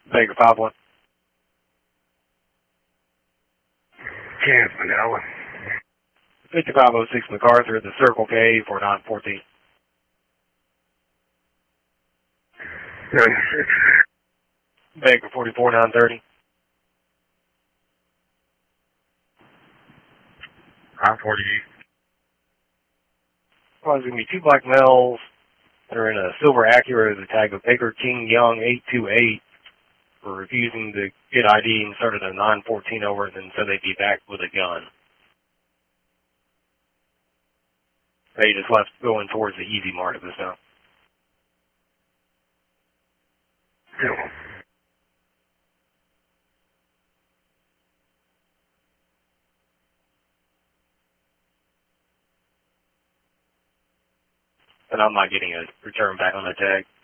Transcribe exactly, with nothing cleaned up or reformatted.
Baker five one. Chance Manila. fifty-five oh six MacArthur, the Circle K for nine fourteen. ninety-six. Baker forty-four nine thirty. I forty-eight. Well, there's going to be two black males. They're in a silver Acura with a tag of Baker King Young eight two eight for refusing to get I D and started a nine fourteen over and then said they'd be back with a gun. They just left going towards the Easy Mart at this time. Yeah. And I'm not getting a return back on the tag.